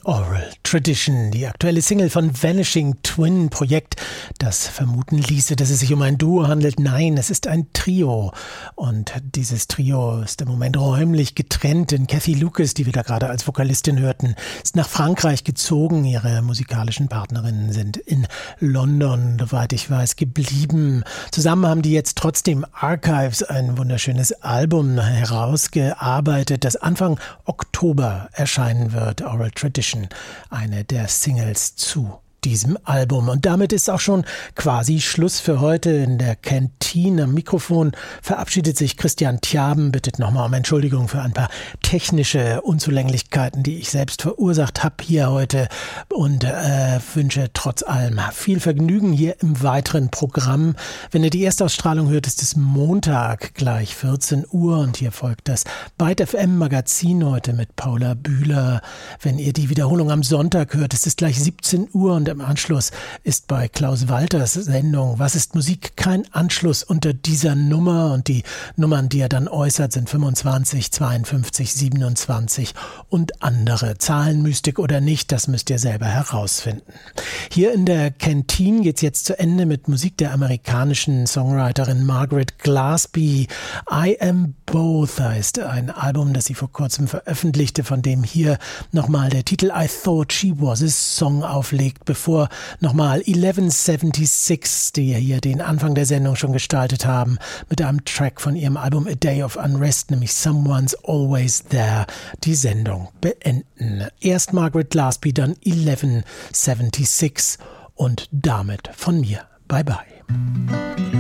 Oral Tradition, die aktuelle Single von Vanishing Twin, Projekt, das vermuten ließe, dass es sich um ein Duo handelt. Nein, es ist ein Trio. Und dieses Trio ist im Moment räumlich getrennt, denn Cathy Lucas, die wir da gerade als Vokalistin hörten, ist nach Frankreich gezogen. Ihre musikalischen Partnerinnen sind in London, soweit ich weiß, geblieben. Zusammen haben die jetzt trotzdem Archives, ein wunderschönes Album, herausgearbeitet, das Anfang Oktober erscheinen wird. Oral Tradition, eine der Singles zu diesem Album. Und damit ist auch schon quasi Schluss für heute. In der Kantine am Mikrofon verabschiedet sich Christian Tjaben, bittet nochmal um Entschuldigung für ein paar technische Unzulänglichkeiten, die ich selbst verursacht habe hier heute, und wünsche trotz allem viel Vergnügen hier im weiteren Programm. Wenn ihr die Erstausstrahlung hört, ist es Montag gleich 14 Uhr und hier folgt das Byte FM Magazin heute mit Paula Bühler. Wenn ihr die Wiederholung am Sonntag hört, ist es gleich 17 Uhr und im Anschluss ist bei Klaus Walters Sendung Was ist Musik? Kein Anschluss unter dieser Nummer, und die Nummern, die er dann äußert, sind 25, 52, 27 und andere. Zahlenmystik oder nicht, das müsst ihr selber herausfinden. Hier in der Kantine geht's jetzt zu Ende mit Musik der amerikanischen Songwriterin Margaret Glasby. I Am Both heißt ein Album, das sie vor kurzem veröffentlichte, von dem hier nochmal der Titel I Thought She Was a Song auflegt, bevor nochmal 1176, die hier den Anfang der Sendung schon gestaltet haben, mit einem Track von ihrem Album A Day of Unrest, nämlich Someone's Always There, die Sendung beenden. Erst Margaret Glasby, dann 1176 und damit von mir. Bye bye.